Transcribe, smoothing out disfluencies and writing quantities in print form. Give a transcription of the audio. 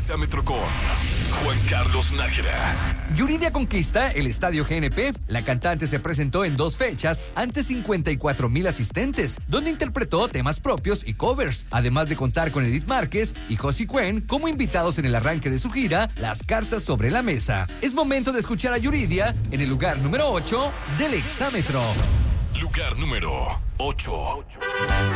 Exámetro con Juan Carlos Nájera. Yuridia conquista el Estadio GNP. La cantante se presentó en 2 fechas ante 54,000 asistentes, donde interpretó temas propios y covers, además de contar con Edith Márquez y Josie Cuen como invitados en el arranque de su gira Las Cartas sobre la Mesa. Es momento de escuchar a Yuridia en el lugar número 8 del Exámetro. Lugar número 8.